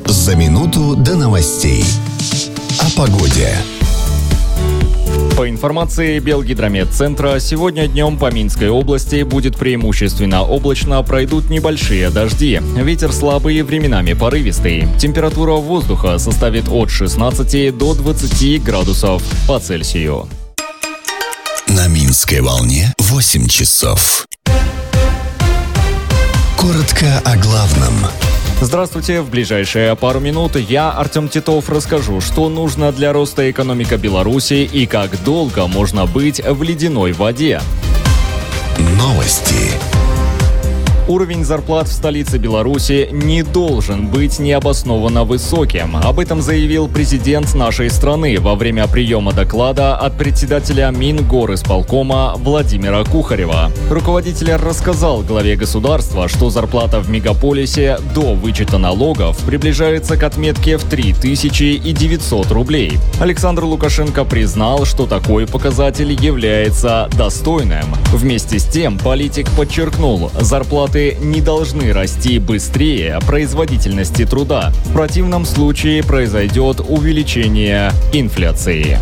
За минуту до новостей. О погоде. По информации Белгидрометцентра, сегодня днем по Минской области будет преимущественно облачно, пройдут небольшие дожди. Ветер слабый, временами порывистый. Температура воздуха составит от 16 до 20 градусов по Цельсию. На Минской волне 8 часов. Коротко о главном. Здравствуйте! В ближайшие пару минут я, Артем Титов, расскажу, что нужно для роста экономики Беларуси и как долго можно быть в ледяной воде. Новости. Уровень зарплат в столице Беларуси не должен быть необоснованно высоким. Об этом заявил президент нашей страны во время приема доклада от председателя Мингорисполкома Владимира Кухарева. Руководитель рассказал главе государства, что зарплата в мегаполисе до вычета налогов приближается к отметке в 3900 рублей. Александр Лукашенко признал, что такой показатель является достойным. Вместе с тем политик подчеркнул, зарплаты не должны расти быстрее производительности труда. В противном случае произойдет увеличение инфляции.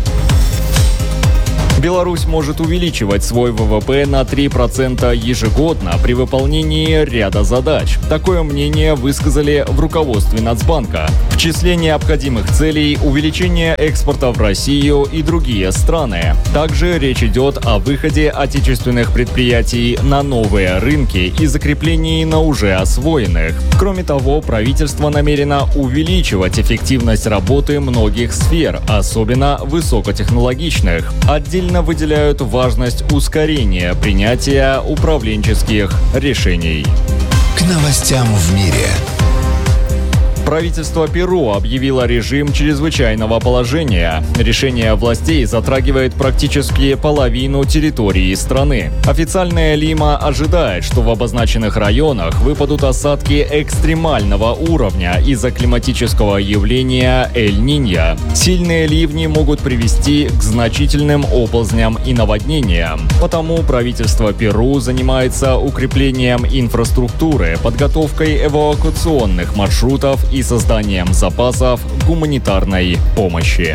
Беларусь может увеличивать свой ВВП на 3% ежегодно при выполнении ряда задач. Такое мнение высказали в руководстве Нацбанка. В числе необходимых целей увеличение экспорта в Россию и другие страны. Также речь идет о выходе отечественных предприятий на новые рынки и закреплении на уже освоенных. Кроме того, правительство намерено увеличивать эффективность работы многих сфер, особенно высокотехнологичных. Отдельно выделяют важность ускорения принятия управленческих решений. К новостям в мире. Правительство Перу объявило режим чрезвычайного положения. Решение властей затрагивает практически половину территории страны. Официальная Лима ожидает, что в обозначенных районах выпадут осадки экстремального уровня из-за климатического явления Эль-Ниньо. Сильные ливни могут привести к значительным оползням и наводнениям. Потому правительство Перу занимается укреплением инфраструктуры, подготовкой эвакуационных маршрутов и созданием запасов гуманитарной помощи.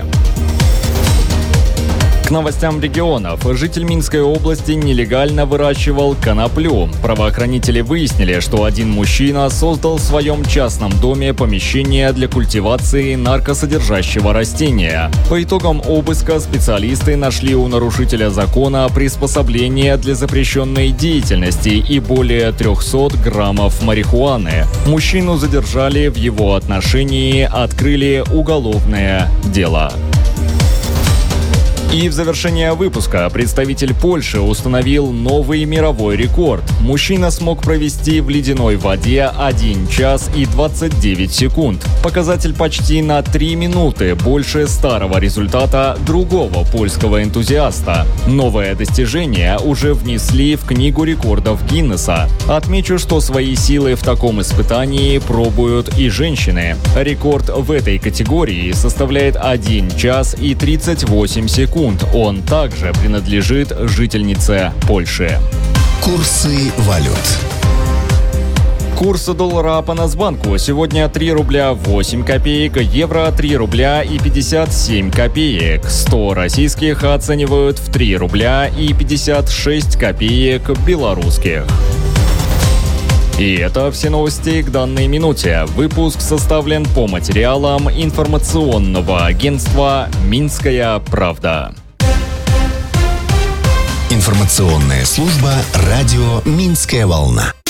К новостям регионов. Житель Минской области нелегально выращивал коноплю. Правоохранители выяснили, что один мужчина создал в своем частном доме помещение для культивации наркосодержащего растения. По итогам обыска специалисты нашли у нарушителя закона приспособление для запрещенной деятельности и более 300 граммов марихуаны. Мужчину задержали, в его отношении открыли уголовное дело. И в завершение выпуска представитель Польши установил новый мировой рекорд. Мужчина смог провести в ледяной воде 1 час и 29 секунд. Показатель почти на 3 минуты больше старого результата другого польского энтузиаста. Новое достижение уже внесли в Книгу рекордов Гиннесса. Отмечу, что свои силы в таком испытании пробуют и женщины. Рекорд в этой категории составляет 1 час и 38 секунд. Он также принадлежит жительнице Польши. Курсы валют. Курс доллара по Нацбанку сегодня 3 рубля 8 копеек, евро 3 рубля и 57 копеек. 100 российских оценивают в 3 рубля и 56 копеек белорусских. И это все новости к данной минуте. Выпуск составлен по материалам информационного агентства «Минская правда». Информационная служба радио «Минская волна».